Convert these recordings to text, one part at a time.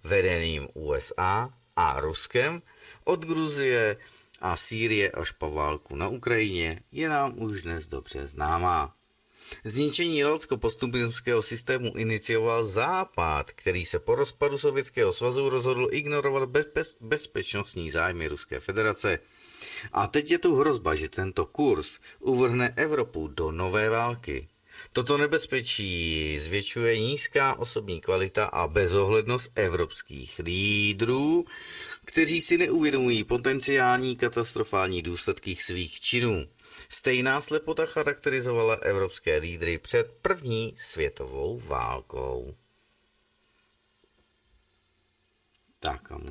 vedeným USA a Ruskem, od Gruzie a Sýrie až po válku na Ukrajině, je nám už dnes dobře známá. Zničení irácko-postupimského systému inicioval Západ, který se po rozpadu Sovětského svazu rozhodl ignorovat bezpečnostní zájmy Ruské federace. A teď je tu hrozba, že tento kurz uvrhne Evropu do nové války. Toto nebezpečí zvětšuje nízká osobní kvalita a bezohlednost evropských lídrů, kteří si neuvědomují potenciální katastrofální důsledky svých činů. Stejná slepota charakterizovala evropské lídry před první světovou válkou. Tak a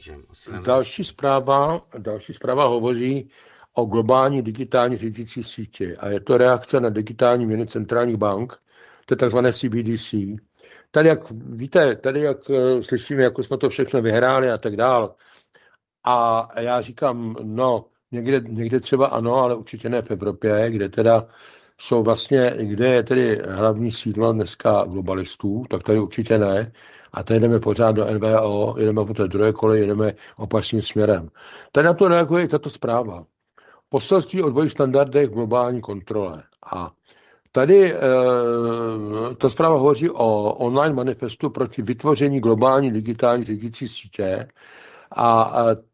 další zpráva hovoří o globální digitální řídící síti a je to reakce na digitální měny centrálních bank, to je takzvané CBDC. Tady, jak víte, jak slyšíme, jako jsme to všechno vyhráli a tak dál. A já říkám, no, někde třeba ano, ale určitě ne v Evropě, kde teda jsou vlastně, kde je tedy hlavní sídlo dneska globalistů, tak tady určitě ne. A tady jdeme pořád do NVO, jedeme po té druhé kole, jedeme opačným směrem. Tady na to reaguje i tato zpráva. Poselství o dvojích standardech globální kontrole. A tady ta zpráva hovoří o online manifestu proti vytvoření globální digitální řídící sítě a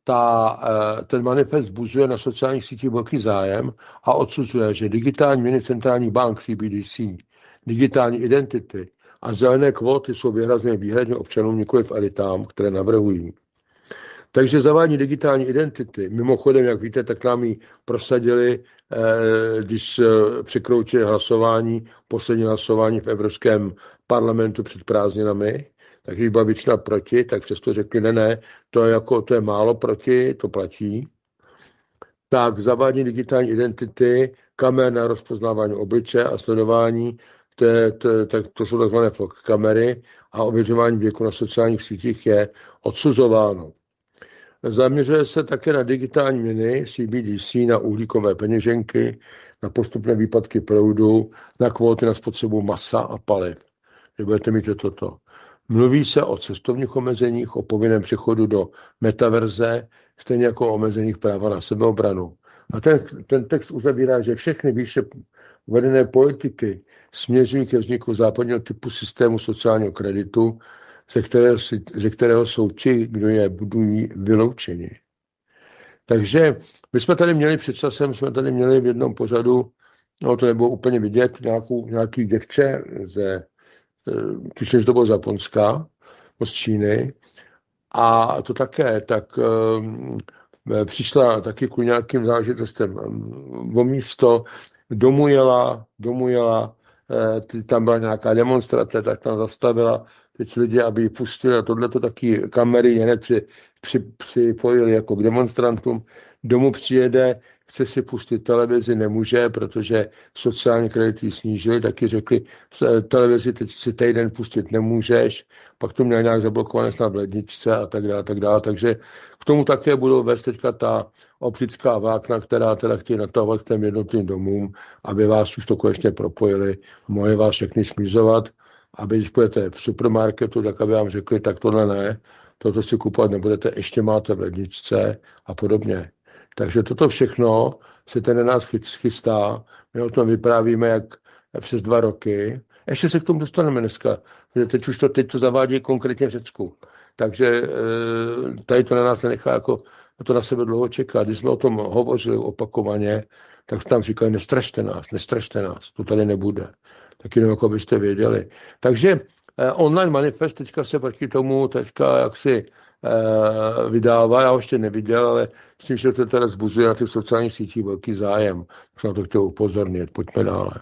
ten manifest vzbuzuje na sociálních sítích velký zájem a odsuzuje, že digitální měny centrálních bank CBDC, digitální identity a zelené kvóty jsou vyhrazené výhradně občanům, nikoliv elitám, které navrhují. Takže zavádí digitální identity. Mimochodem, jak víte, tak nám ji prosadili, když překročili poslední hlasování v Evropském parlamentu před prázdninami, tak když byla většina proti, tak přesto řekli, ne, to je málo proti, to platí. Tak zavádí digitální identity, kamer na rozpoznávání obličeje a sledování, to jsou takzvané flock kamery a ověřování věku na sociálních sítích je odsuzováno. Zaměřuje se také na digitální měny, CBDC, na uhlíkové peněženky, na postupné výpadky proudu, na kvóty na spotřebu masa a paliv. Že budete mít toto. Mluví se o cestovních omezeních, o povinném přechodu do metaverze, stejně jako o omezeních práva na sebeobranu. A ten text uzavírá, že všechny výše uvedené politiky směřují ke vzniku západního typu systému sociálního kreditu, ze kterého jsou ti, kdo je budují, vyloučeni. Takže my jsme tady měli před časem, v jednom pořadu, no to nebylo úplně vidět, nějaký děvče tuším, že to bylo z Japonska, z Číny, a to také, tak přišla taky kvůli nějakým záležitostem o místo, domů jela, tam byla nějaká demonstrace, tak tam zastavila teď lidi, aby ji pustili a tohleto taky kamery hned připojili jako k demonstrantům. Domů přijede, chce si pustit televizi, nemůže, protože sociální kredity snížili, taky řekli, televizi teď si týden pustit nemůžeš, pak to měl nějak zablokované snad v ledničce a tak dále. Takže k tomu také budou vést teďka ta optická vlákna, která teda chtějí natahovat k těm jednotlivým domům, aby vás už to konečně propojili, mohli vás všechny smízovat, aby když budete v supermarketu, tak aby vám řekli, tak tohle ne, toto si kupovat nebudete, ještě máte v ledničce a podobně. Takže toto všechno se ten na nás chystá. My o tom vyprávíme jak přes 2 roky. Ještě se k tomu dostaneme dneska, protože teď to zavádí konkrétně v Řecku. Takže tady to na nás nenechá, jako to na sebe dlouho čeká. Když jsme o tom hovořili opakovaně, tak tam říkali, nestrašte nás, to tady nebude. Tak jenom jako byste věděli. Takže online manifest teďka se proti tomu jaksi vydává, já ho ještě neviděl, ale myslím, že to teda zbuzuje na těch sociálních sítích velký zájem. Tak na to chtěl upozornit. Pojďme dále.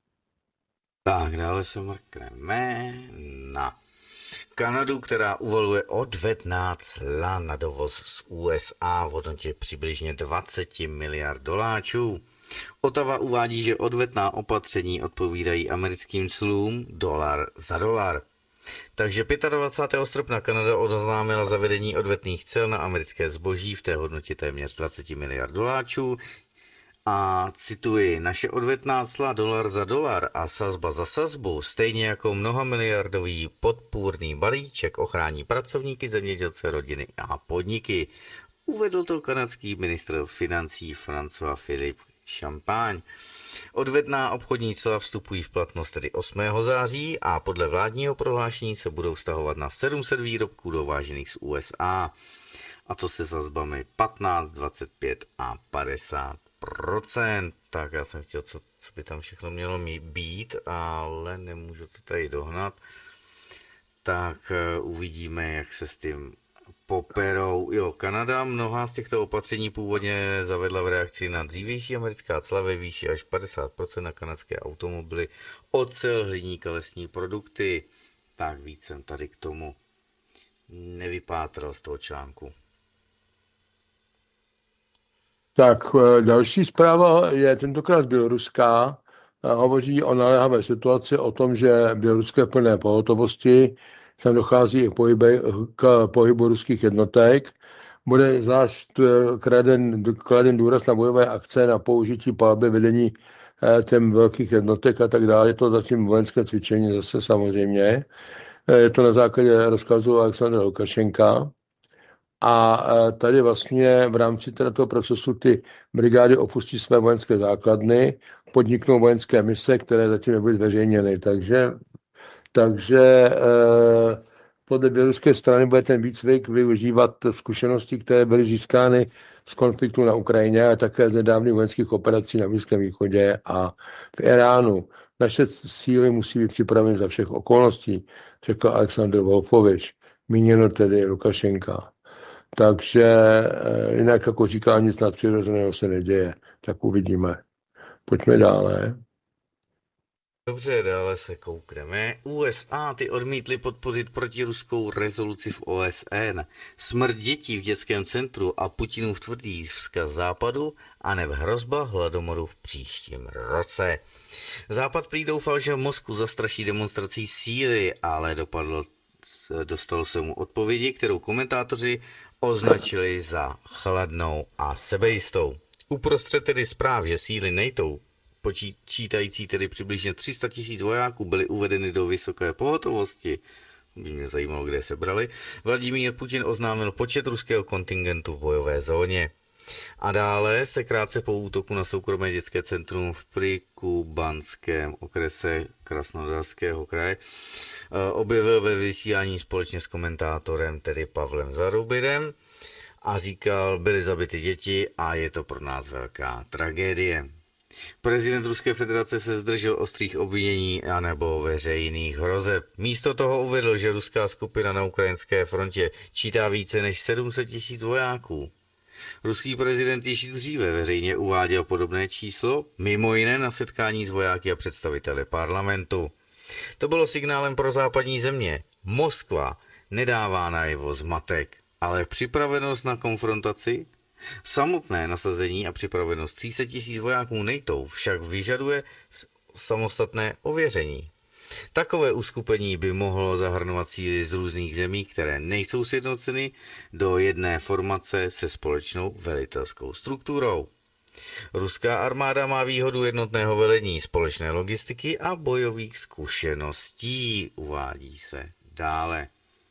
Tak, dále se mrkneme na Kanadu, která uvaluje odvetná cla na dovoz z USA v hodnotě přibližně 20 miliard doláčů. Ottawa uvádí, že odvetná opatření odpovídají americkým clům dolar za dolar. Takže 25. srpna Kanada oznámila zavedení odvetných cel na americké zboží v té hodnotě téměř 20 miliard doláčů A cituji, naše odvetná cla dolar za dolar a sazba za sazbu, stejně jako mnohamiliardový podpůrný balíček ochrání pracovníky, zemědělce, rodiny a podniky. Uvedl to kanadský ministr financí François Philippe Champagne. Odvetná obchodní cla vstupují v platnost tedy 8. září a podle vládního prohlášení se budou vztahovat na 700 výrobků dovážených z USA. A to se sazbami 15, 25 a 50%. Tak já jsem chtěl, co by tam všechno mělo být, ale nemůžu to tady dohnat. Tak uvidíme, jak se s tím poperou. Jo, Kanada mnoha z těchto opatření původně zavedla v reakci na dřívější americká cla ve výši až 50% na kanadské automobily, ocel, hliník a lesní produkty. Tak víc jsem tady k tomu nevypátral z toho článku. Tak další zpráva je tentokrát běloruská. Hovoří o naléhavé situaci, o tom, že běloruské plné pohotovosti, tam dochází i k pohybu ruských jednotek. Bude zvlášť kladen důraz na bojové akce, na použití palby, vedení těm velkých jednotek a tak dále. Je to zatím vojenské cvičení zase samozřejmě. Je to na základě rozkazu Alexandra Lukašenka. A tady vlastně v rámci toho procesu ty brigády opustí své vojenské základny, podniknou vojenské mise, které zatím nebyly zveřejněny. Takže podle běloruské strany bude ten výcvik využívat zkušenosti, které byly získány z konfliktu na Ukrajině a také z nedávných vojenských operací na Blízkém východě a v Iránu. Naše síly musí být připraveny za všech okolností, řekl Aleksandr Wolfovič, míněno tedy Lukašenka. Takže jinak, jako říká, nic nadpřirozeného se neděje. Tak uvidíme. Pojďme dále. Dobře, dále se koukneme. USA ty odmítly podpořit protiruskou rezoluci v OSN. Smrt dětí v dětském centru a Putinův tvrdý vzkaz západu a neb hrozba hladomoru v příštím roce. Západ prý doufal, že v Moskvu zastraší demonstrací síly, ale dostalo se mu odpovědi, kterou komentátoři označili za chladnou a sebejistou. Uprostřed tedy zpráv, že síly NATO, počítající tedy přibližně 300 000 vojáků, byly uvedeny do vysoké pohotovosti, by mě zajímalo, kde se brali, Vladimír Putin oznámil počet ruského kontingentu v bojové zóně. A dále se krátce po útoku na soukromé dětské centrum v Prikubanském okrese Krasnodarského kraje objevil ve vysílání společně s komentátorem, tedy Pavlem Zarubirem, a říkal, byly zabity děti a je to pro nás velká tragédie. Prezident Ruské federace se zdržel ostrých obvinění anebo veřejných hrozeb. Místo toho uvedl, že ruská skupina na ukrajinské frontě čítá více než 700 000 vojáků. Ruský prezident již dříve veřejně uváděl podobné číslo, mimo jiné na setkání s vojáky a představiteli parlamentu. To bylo signálem pro západní země. Moskva nedává najevo zmatek, ale připravenost na konfrontaci, samotné nasazení a připravenost 300 000 vojáků NATO však vyžaduje samostatné ověření. Takové uskupení by mohlo zahrnovat síly z různých zemí, které nejsou sjednoceny do jedné formace se společnou velitelskou strukturou. Ruská armáda má výhodu jednotného velení, společné logistiky a bojových zkušeností, uvádí se dále.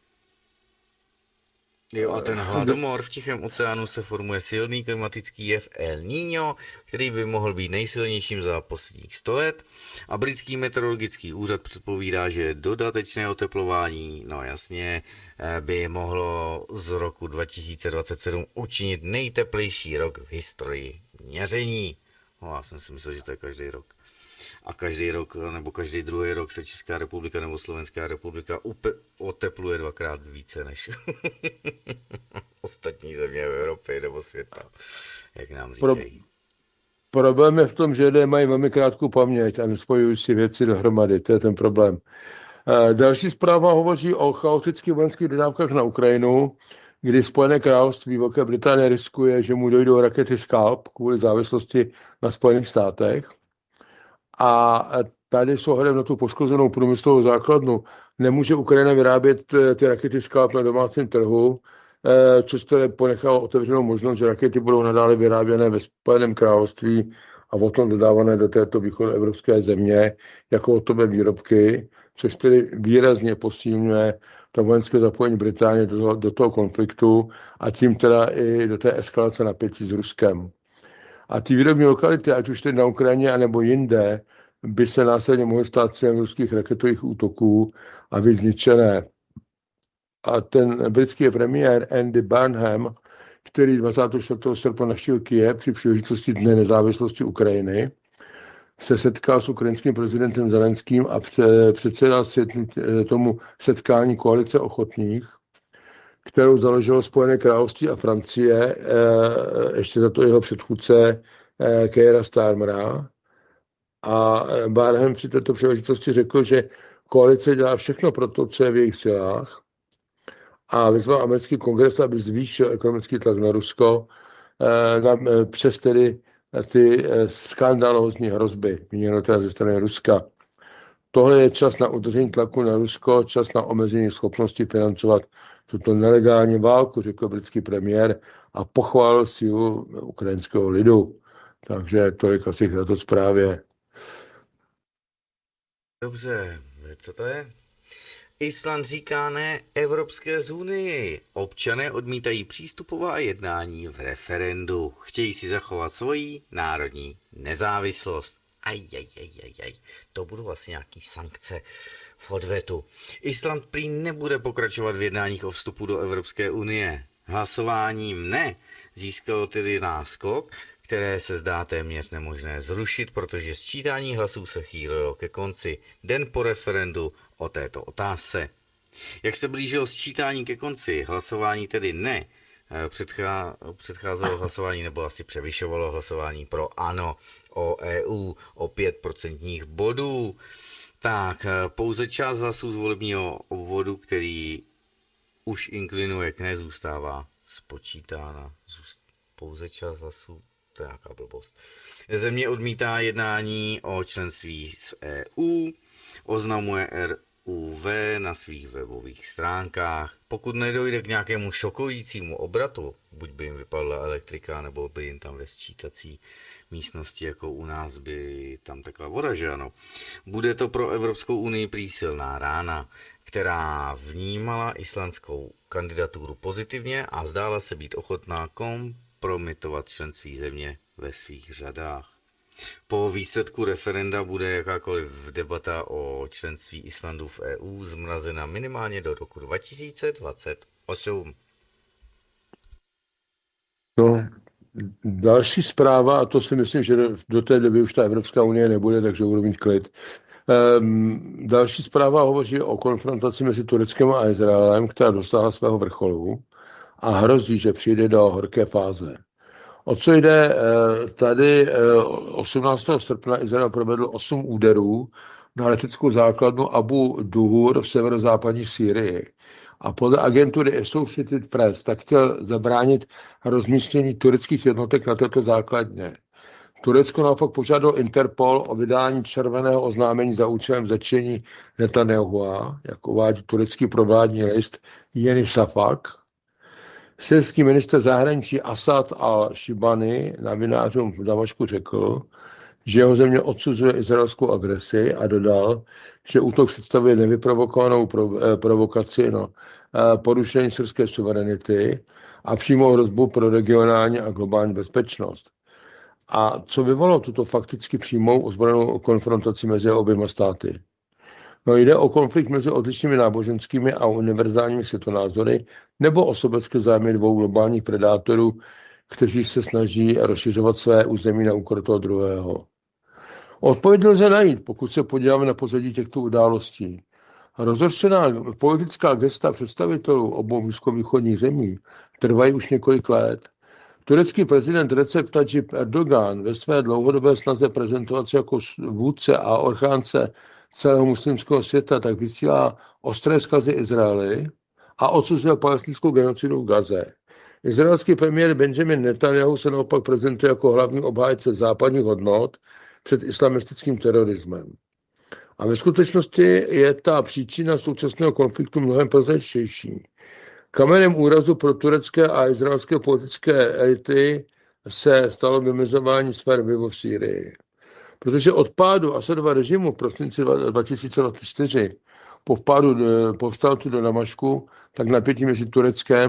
Jo, a ten hladomor v Tichém oceánu se formuje silný klimatický jev El Niño, který by mohl být nejsilnějším za posledních 100 let. A britský meteorologický úřad předpovídá, že dodatečné oteplování, no jasně, by mohlo z roku 2027 učinit nejteplejší rok v historii měření. No, já jsem si myslel, že to je každý rok. A každý rok, nebo každý druhý rok se Česká republika nebo Slovenská republika otepluje dvakrát více než ostatní země v Evropě nebo světa, jak nám říkají. Problém je v tom, že lidé mají velmi krátkou paměť a nespojují si věci dohromady. To je ten problém. Další zpráva hovoří o chaotických vojenských dodávkách na Ukrajinu, kdy Spojené království Velké Británie riskuje, že mu dojdou rakety Scalp kvůli závislosti na Spojených státech. A tady s ohledem na tu poškozenou průmyslovou základnu nemůže Ukrajina vyrábět ty rakety Scalp na domácím trhu, což tedy ponechalo otevřenou možnost, že rakety budou nadále vyráběné ve Spojeném království a potom dodávané do této východoevropské země jako hotové výrobky, což tedy výrazně posílňuje to vojenské zapojení Británie do toho konfliktu a tím teda i do té eskalace napětí s Ruskem. A ty výrobní lokality, ať už teď na Ukrajině, anebo jinde, by se následně mohly stát cílem ruských raketových útoků a být zničené. A ten britský premiér Andy Burnham, který 24. srpna navštívil Kyjev při příležitosti Dne nezávislosti Ukrajiny, se setkal s ukrajinským prezidentem Zelenským a předsedal tomu setkání koalice ochotných, kterou založilo Spojené království a Francie, ještě za to jeho předchůdce Keira Starmera. A Barham při této příležitosti řekl, že koalice dělá všechno pro to, co je v jejich silách, a vyzval americký kongres, aby zvýšil ekonomický tlak na Rusko přes tedy ty skandalózní hrozby, míněno teda ze strany Ruska. Tohle je čas na udržení tlaku na Rusko, čas na omezení schopnosti financovat tuto nelegální válku, řekl britský premiér a pochválil sílu ukrajinského lidu. Takže tolik asi k této zprávě. Dobře, co to je? Island říká ne Evropské unii. Občané odmítají přístupová jednání v referendu. Chtějí si zachovat svoji národní nezávislost. To budou asi nějaký sankce v odvetu. Island prý nebude pokračovat v jednáních o vstupu do Evropské unie. Hlasováním ne získalo tedy náskok, které se zdá téměř nemožné zrušit, protože sčítání hlasů se chýlilo ke konci den po referendu o této otázce. Jak se blížilo sčítání ke konci, hlasování tedy ne, předcházelo hlasování nebo asi převyšovalo hlasování pro ano o EU o 5% bodů. Tak, pouze část hlasů z volebního obvodu, který už inklinuje k ne, zůstává spočítána. Pouze část hlasů, to je nějaká blbost. Země odmítá jednání o členství s EU, oznamuje RUV na svých webových stránkách. Pokud nedojde k nějakému šokujícímu obratu, buď by jim vypadla elektrika, nebo by jim tam ve sčítací místnosti, jako u nás, by tam tekla voda, že ano. Bude to pro Evropskou unii prý silná rána, která vnímala islandskou kandidaturu pozitivně a zdála se být ochotná kompromitovat členství země ve svých řadách. Po výsledku referenda bude jakákoliv debata o členství Islandu v EU zmrazena minimálně do roku 2028. No, další zpráva, a to si myslím, že do té doby už ta Evropská unie nebude, takže budu mít klid. Další zpráva hovoří o konfrontaci mezi Tureckem a Izraelem, která dosáhla svého vrcholu a hrozí, že přijde do horké fáze. O co jde? Tady 18. srpna Izrael provedl 8 úderů na leteckou základnu Abu Duhur v severozápadní Sýrii. A podle agentury Associated Press tak chtěl zabránit rozmístění tureckých jednotek na této základně. Turecko naopak požádalo Interpol o vydání červeného oznámení za účelem začení Netanyahua, jako uvádí turecký provládní list Yeni Safak. Syrský ministr zahraničí Asad al-Shibani novinářům v Damašku řekl, že jeho země odsuzuje izraelskou agresi a dodal, že útok představuje nevyprovokovanou provokaci porušení syrské suverenity a přímou hrozbu pro regionální a globální bezpečnost. A co vyvolalo tuto fakticky přímou ozbrojenou konfrontaci mezi oběma státy? No, jde o konflikt mezi odlišnými náboženskými a univerzálními světonázory nebo o sobecké zájmy dvou globálních predátorů, kteří se snaží rozšiřovat své území na úkor toho druhého. Odpověď lze najít, pokud se podíváme na pozadí těchto událostí. Rozhořčená politická gesta představitelů obou blízkovýchodních zemí trvají už několik let. Turecký prezident Recep Tayyip Erdogan ve své dlouhodobé snaze prezentovat se jako vůdce a orchánce celého muslimského světa tak vysílá ostré vzkazy Izraeli a odsuzuje palestinskou genocidu v Gaze. Izraelský premiér Benjamin Netanyahu se naopak prezentuje jako hlavní obhájce západních hodnot před islamistickým terorismem. A ve skutečnosti je ta příčina současného konfliktu mnohem prozaičtější. Kamenem úrazu pro turecké a izraelské politické elity se stalo vymezování sfér vlivu v Sýrii. Protože od pádu Asadova režimu v prosinci 2024 po vpádu povstalců do Damašku, tak napětí mezi Tureckem